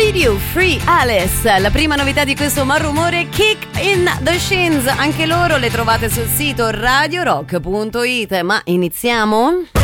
Radio Free Alice, la prima novità di questo malrumore, Kick in the Shins, anche loro le trovate sul sito radiorock.it. Ma iniziamo?